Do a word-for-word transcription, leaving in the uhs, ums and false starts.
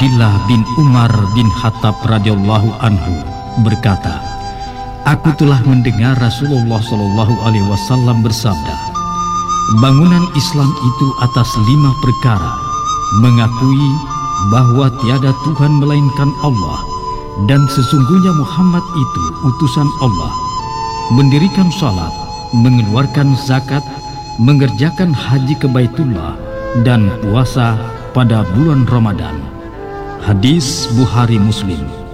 Abdullah bin Umar bin Khattab radhiyallahu anhu berkata, aku telah mendengar Rasulullah shallallahu alaihi wasallam bersabda, bangunan Islam itu atas lima perkara: mengakui bahwa tiada Tuhan melainkan Allah dan sesungguhnya Muhammad itu utusan Allah, mendirikan salat, mengeluarkan zakat, mengerjakan haji ke Baitullah, dan puasa pada bulan Ramadan. Hadis Bukhari Muslim.